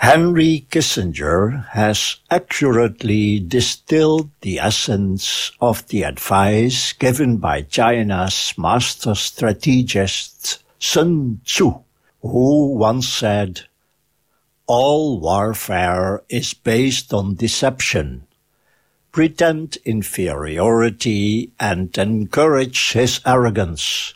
Henry Kissinger has accurately distilled the essence of the advice given by China's master strategist Sun Tzu, who once said, "All warfare is based on deception. Pretend inferiority and encourage his arrogance.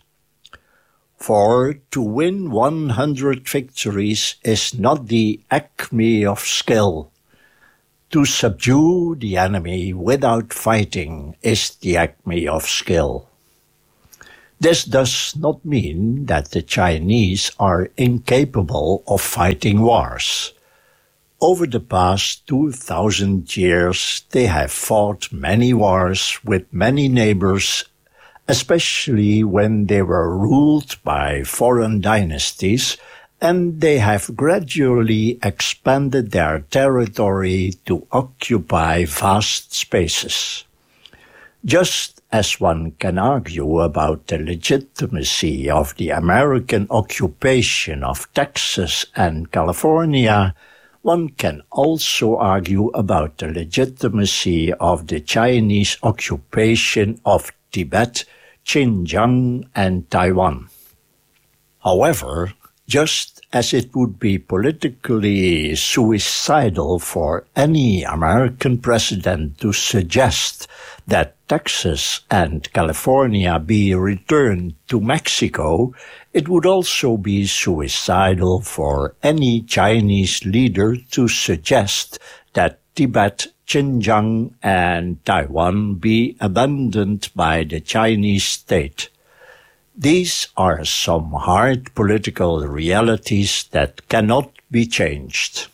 For to win 100 victories is not the acme of skill. To subdue the enemy without fighting is the acme of skill." This does not mean that the Chinese are incapable of fighting wars. Over the past 2,000 years, they have fought many wars with many neighbors, especially when they were ruled by foreign dynasties, and they have gradually expanded their territory to occupy vast spaces. Just as one can argue about the legitimacy of the American occupation of Texas and California, one can also argue about the legitimacy of the Chinese occupation of Tibet, Xinjiang, and Taiwan. However, just as it would be politically suicidal for any American president to suggest that Texas and California be returned to Mexico, it would also be suicidal for any Chinese leader to suggest that Tibet, Xinjiang, and Taiwan be abandoned by the Chinese state. These are some hard political realities that cannot be changed.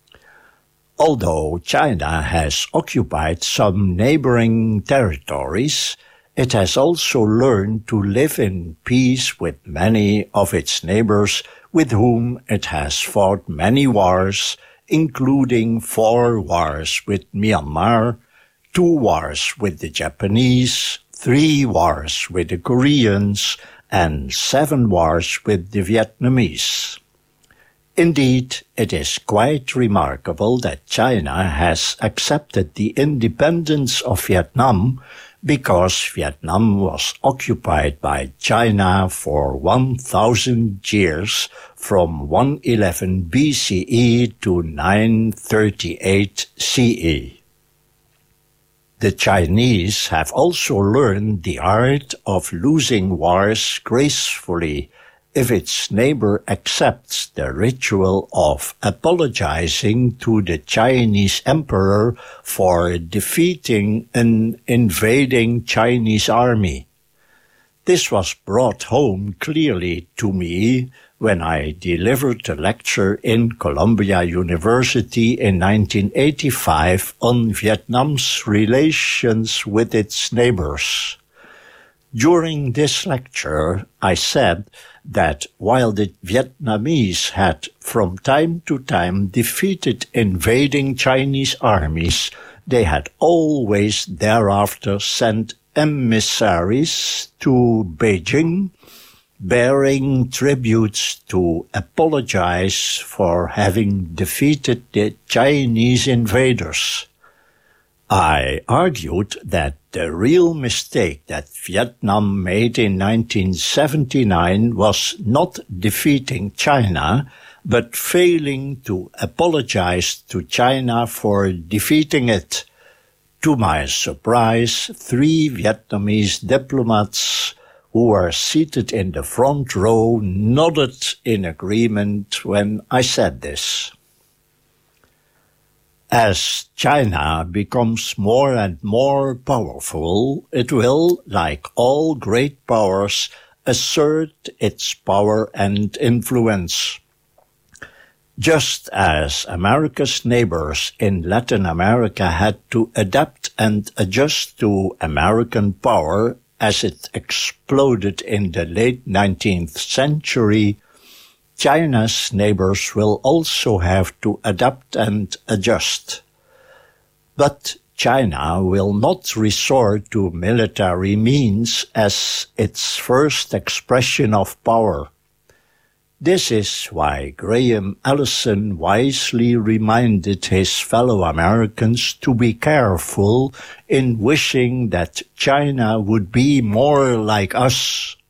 Although China has occupied some neighboring territories, it has also learned to live in peace with many of its neighbors with whom it has fought many wars, including 4 wars with Myanmar, 2 wars with the Japanese, 3 wars with the Koreans, and 7 wars with the Vietnamese. Indeed, it is quite remarkable that China has accepted the independence of Vietnam because Vietnam was occupied by China for 1,000 years from 111 BCE to 938 CE. The Chinese have also learned the art of losing wars gracefully if its neighbor accepts the ritual of apologizing to the Chinese emperor for defeating an invading Chinese army. This was brought home clearly to me when I delivered a lecture in Columbia University in 1985 on Vietnam's relations with its neighbors. During this lecture, I said that while the Vietnamese had from time to time defeated invading Chinese armies, they had always thereafter sent emissaries to Beijing, bearing tributes to apologize for having defeated the Chinese invaders. I argued that the real mistake that Vietnam made in 1979 was not defeating China, but failing to apologize to China for defeating it. To my surprise, 3 Vietnamese diplomats who were seated in the front row nodded in agreement when I said this. As China becomes more and more powerful, it will, like all great powers, assert its power and influence. Just as America's neighbors in Latin America had to adapt and adjust to American power as it exploded in the late 19th century, China's neighbors will also have to adapt and adjust. But China will not resort to military means as its first expression of power. This is why Graham Allison wisely reminded his fellow Americans to be careful in wishing that China would be more like us.